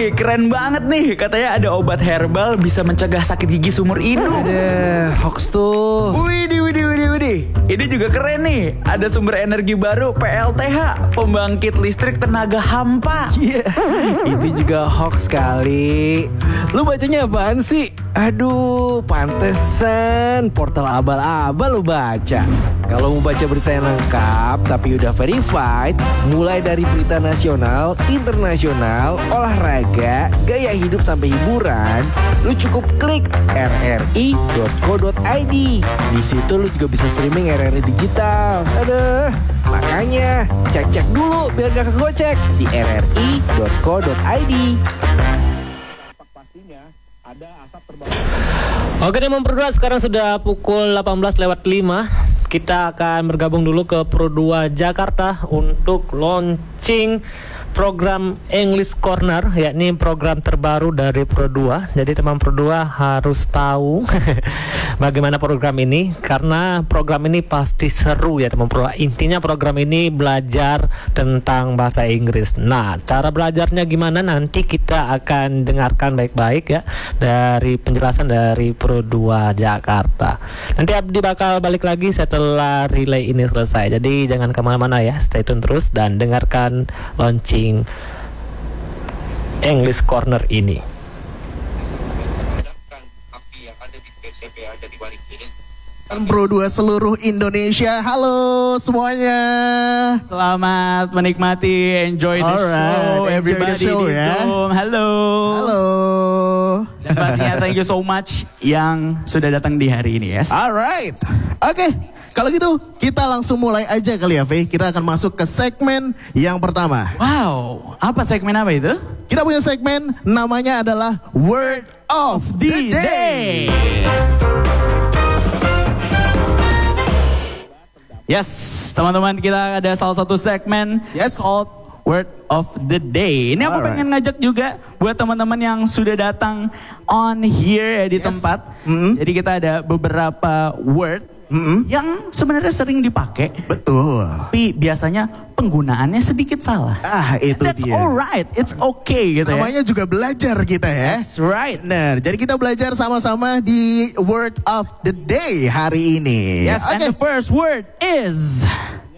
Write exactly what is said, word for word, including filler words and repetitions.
Wih, keren banget nih. Katanya ada obat herbal bisa mencegah sakit gigi seumur hidup. Ada hoax tuh. Widih, widih, widih, widih. Ini juga keren nih. Ada sumber energi baru P L T H, pembangkit listrik tenaga hampa. Iya, yeah. Itu juga hoax kali. Lu bacanya apaan sih? Aduh, pantesan portal abal-abal lu baca. Kalau mau baca berita yang lengkap tapi udah verified, mulai dari berita nasional, internasional, olahraga, gaya hidup sampai hiburan, lu cukup klik r r i dot co dot i d. Di situ lu juga bisa streaming R R I digital. Aduh, makanya cek-cek dulu biar gak kegocek di r r i dot co dot i d. Oke nih Memperdua, sekarang sudah pukul delapan belas lewat lima. Kita akan bergabung dulu ke Pro dua Jakarta untuk launching program English Corner, yakni program terbaru dari Pro dua. Jadi teman Pro dua harus tahu bagaimana program ini, karena program ini pasti seru ya teman Pro dua. Intinya program ini belajar tentang bahasa Inggris. Nah, cara belajarnya gimana nanti kita akan dengarkan baik-baik ya dari penjelasan dari Pro dua Jakarta. Nanti Abdi bakal balik lagi setelah relay ini selesai. Jadi jangan kemana-mana ya, stay tune terus dan dengarkan launching English Corner ini. Pro dua seluruh Indonesia, halo semuanya. Selamat menikmati, enjoy the Alright, show, enjoy everybody the show, di ya. Zoom. Halo. Halo. Dan pastinya thank you so much yang sudah datang di hari ini, yes. Alright, oke. Okay. Kalau gitu kita langsung mulai aja kali ya, Faye. Kita akan masuk ke segmen yang pertama. Wow, apa segmen apa itu? Kita punya segmen namanya adalah Word of the Day. Yes, teman-teman, kita ada salah satu segmen Yes. called Word of the Day. Ini aku Alright. pengen ngajak juga buat teman-teman yang sudah datang on here ya di Yes. tempat. Mm-hmm. Jadi kita ada beberapa word Mm-hmm. yang sebenarnya sering dipakai, Betul. tapi biasanya penggunaannya sedikit salah. Ah, itu That's dia. alright, it's okay gitu ya. Namanya juga belajar kita ya. That's right. Benar. Jadi kita belajar sama-sama di Word of the Day hari ini. Yes, and Oke. the first word is